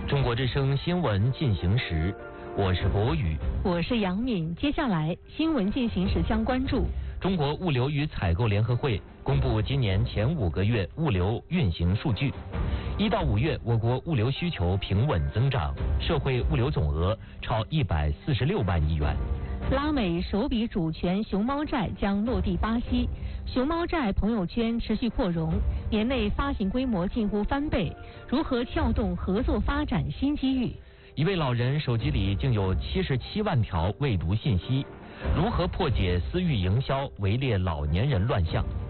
中国之声新闻进行时，我是博宇， 我是杨敏。接下来新闻进行时将关注： 中国物流与采购联合会公布今年前5个月物流运行数据。1到5月，我国物流需求平稳增长，社会物流总额超146万亿元。 拉美首笔主权熊猫债将落地巴西，熊猫债朋友圈持续扩容，年内发行规模近乎翻倍。如何撬动合作发展新机遇？ 一位老人手机里竟有77万条未读信息，如何破解私域营销围猎老年人乱象？